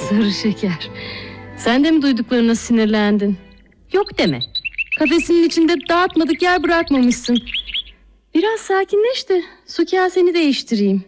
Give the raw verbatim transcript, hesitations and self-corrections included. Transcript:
sarı şeker. Sen de mi duyduklarına sinirlendin? Yok deme. Kafesinin içinde dağıtmadık yer bırakmamışsın. Biraz sakinleş de su kaseni değiştireyim.